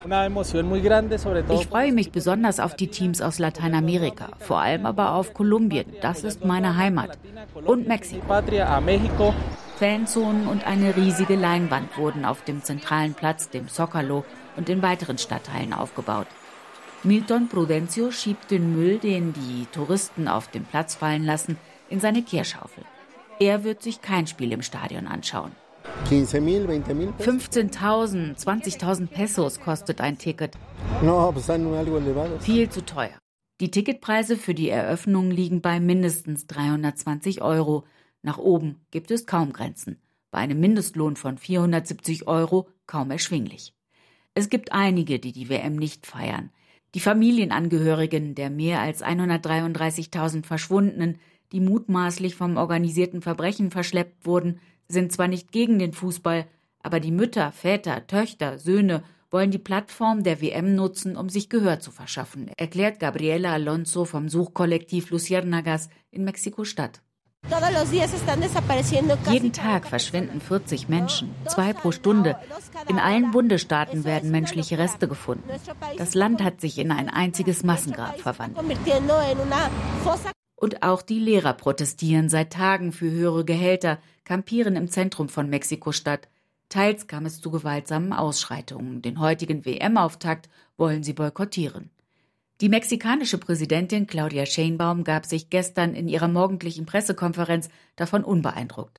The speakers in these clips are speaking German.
Ich freue mich besonders auf die Teams aus Lateinamerika, vor allem aber auf Kolumbien, das ist meine Heimat, und Mexiko. Fanzonen und eine riesige Leinwand wurden auf dem zentralen Platz, dem Zócalo, und in weiteren Stadtteilen aufgebaut. Milton Prudencio schiebt den Müll, den die Touristen auf dem Platz fallen lassen, in seine Kehrschaufel. Er wird sich kein Spiel im Stadion anschauen. 15.000, 20.000 Pesos kostet ein Ticket. Viel zu teuer. Die Ticketpreise für die Eröffnung liegen bei mindestens 320 €. Nach oben gibt es kaum Grenzen. Bei einem Mindestlohn von 470 € kaum erschwinglich. Es gibt einige, die die WM nicht feiern. Die Familienangehörigen der mehr als 133.000 Verschwundenen, die mutmaßlich vom organisierten Verbrechen verschleppt wurden, sind zwar nicht gegen den Fußball, aber die Mütter, Väter, Töchter, Söhne wollen die Plattform der WM nutzen, um sich Gehör zu verschaffen, erklärt Gabriela Alonso vom Suchkollektiv Luciérnagas in Mexiko-Stadt. Jeden Tag verschwinden 40 Menschen, 2 pro Stunde. In allen Bundesstaaten werden menschliche Reste gefunden. Das Land hat sich in ein einziges Massengrab verwandelt. Und auch die Lehrer protestieren seit Tagen für höhere Gehälter, kampieren im Zentrum von Mexiko-Stadt. Teils kam es zu gewaltsamen Ausschreitungen. Den heutigen WM-Auftakt wollen sie boykottieren. Die mexikanische Präsidentin Claudia Sheinbaum gab sich gestern in ihrer morgendlichen Pressekonferenz davon unbeeindruckt.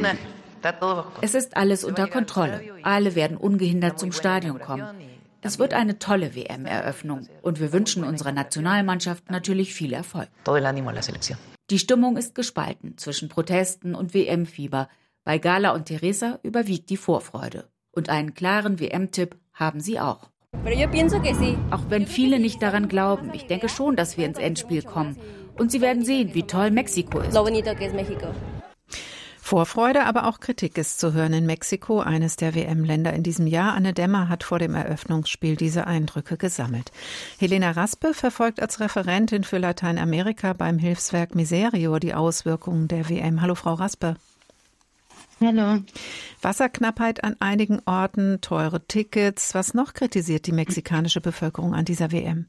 Es ist alles unter Kontrolle. Alle werden ungehindert zum Stadion kommen. Es wird eine tolle WM-Eröffnung und wir wünschen unserer Nationalmannschaft natürlich viel Erfolg. Die Stimmung ist gespalten zwischen Protesten und WM-Fieber. Bei Gala und Teresa überwiegt die Vorfreude. Und einen klaren WM-Tipp haben sie auch. Auch wenn viele nicht daran glauben, ich denke schon, dass wir ins Endspiel kommen. Und sie werden sehen, wie toll Mexiko ist. Vorfreude, aber auch Kritik ist zu hören in Mexiko, eines der WM-Länder in diesem Jahr. Anne Dämmer hat vor dem Eröffnungsspiel diese Eindrücke gesammelt. Helena Raspe verfolgt als Referentin für Lateinamerika beim Hilfswerk Miserio die Auswirkungen der WM. Hallo, Frau Raspe. Hallo. Wasserknappheit an einigen Orten, teure Tickets. Was noch kritisiert die mexikanische Bevölkerung an dieser WM?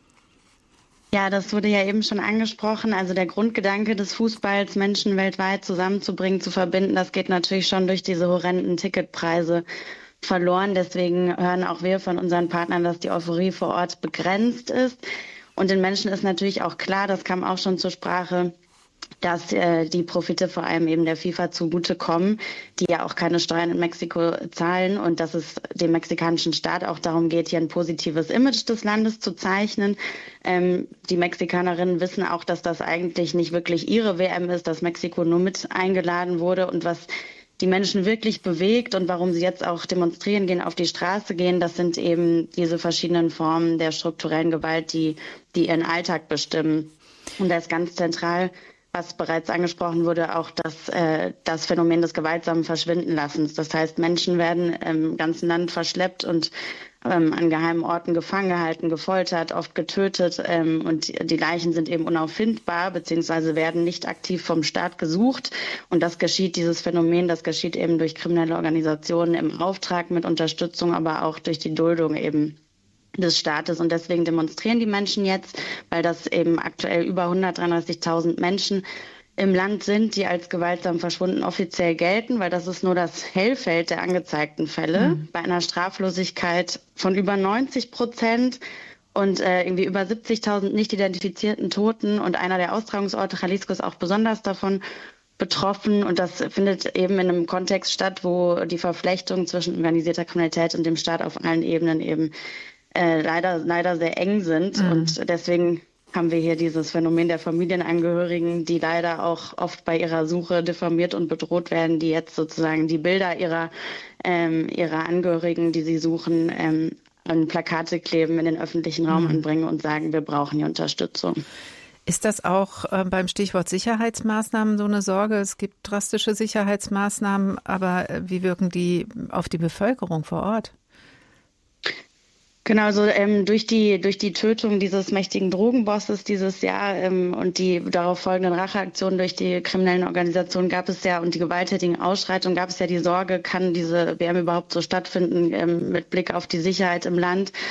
Ja, das wurde ja eben schon angesprochen. Also der Grundgedanke des Fußballs, Menschen weltweit zusammenzubringen, zu verbinden, das geht natürlich schon durch diese horrenden Ticketpreise verloren. Deswegen hören auch wir von unseren Partnern, dass die Euphorie vor Ort begrenzt ist. Und den Menschen ist natürlich auch klar, das kam auch schon zur Sprache, dass die Profite vor allem eben der FIFA zugutekommen, die ja auch keine Steuern in Mexiko zahlen und dass es dem mexikanischen Staat auch darum geht, hier ein positives Image des Landes zu zeichnen. Die Mexikanerinnen wissen auch, dass das eigentlich nicht wirklich ihre WM ist, dass Mexiko nur mit eingeladen wurde und was die Menschen wirklich bewegt und warum sie jetzt auch demonstrieren gehen, auf die Straße gehen, das sind eben diese verschiedenen Formen der strukturellen Gewalt, die ihren Alltag bestimmen. Und da ist ganz zentral, was bereits angesprochen wurde, auch das Phänomen des gewaltsamen Verschwindenlassens. Das heißt, Menschen werden im ganzen Land verschleppt und an geheimen Orten gefangen gehalten, gefoltert, oft getötet. Und die Leichen sind eben unauffindbar bzw. werden nicht aktiv vom Staat gesucht. Und dieses Phänomen, das geschieht eben durch kriminelle Organisationen im Auftrag mit Unterstützung, aber auch durch die Duldung eben des Staates. Und deswegen demonstrieren die Menschen jetzt, weil das eben aktuell über 133.000 Menschen im Land sind, die als gewaltsam verschwunden offiziell gelten, weil das ist nur das Hellfeld der angezeigten Fälle, bei einer Straflosigkeit von über 90% und irgendwie über 70.000 nicht identifizierten Toten. Und einer der Austragungsorte, Jalisco, ist auch besonders davon betroffen. Und das findet eben in einem Kontext statt, wo die Verflechtung zwischen organisierter Kriminalität und dem Staat auf allen Ebenen eben leider sehr eng sind. Und deswegen haben wir hier dieses Phänomen der Familienangehörigen, die leider auch oft bei ihrer Suche diffamiert und bedroht werden, die jetzt sozusagen die Bilder ihrer Angehörigen, die sie suchen, an Plakate kleben, in den öffentlichen Raum anbringen und sagen, wir brauchen die Unterstützung. Ist das auch beim Stichwort Sicherheitsmaßnahmen so eine Sorge? Es gibt drastische Sicherheitsmaßnahmen, aber wie wirken die auf die Bevölkerung vor Ort? Genau, so durch die Tötung dieses mächtigen Drogenbosses dieses Jahr und die darauf folgenden Racheaktionen durch die kriminellen Organisationen gab es ja und die gewalttätigen Ausschreitungen gab es ja die Sorge, kann diese WM überhaupt so stattfinden mit Blick auf die Sicherheit im Land.